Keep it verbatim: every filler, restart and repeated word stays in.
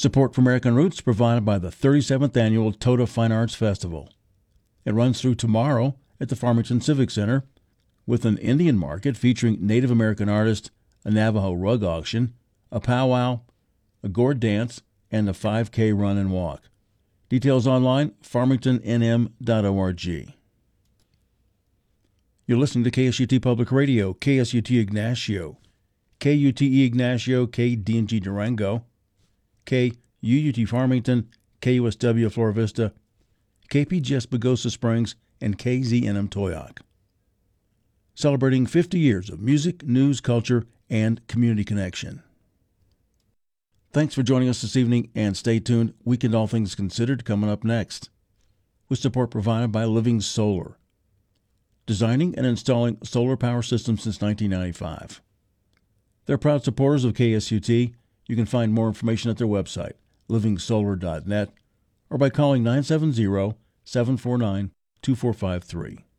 Support for American Roots provided by the thirty-seventh Annual Toda Fine Arts Festival. It runs through tomorrow at the Farmington Civic Center with an Indian market featuring Native American artists, a Navajo rug auction, a powwow, a gourd dance, and a five K run and walk. Details online, farmington n m dot org. You're listening to K S U T Public Radio, K S U T Ignacio, K U T E Ignacio, K D and G Durango, K U U T Farmington, K U S W Flora Vista, K P G S Pagosa Springs, and K Z N M Toyoak. Celebrating fifty years of music, news, culture, and community connection. Thanks for joining us this evening, and stay tuned. Weekend All Things Considered coming up next, with support provided by Living Solar, designing and installing solar power systems since nineteen ninety-five. They're proud supporters of K S U T. You can find more information at their website, living solar dot net, or by calling nine seven zero, seven four nine, two four five three.